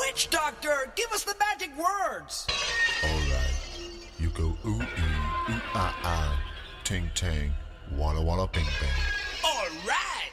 Witch doctor, give us the magic words. Alright. You go ooh ee, ooh ah ah, ting tang, walla walla bing bang. Alright.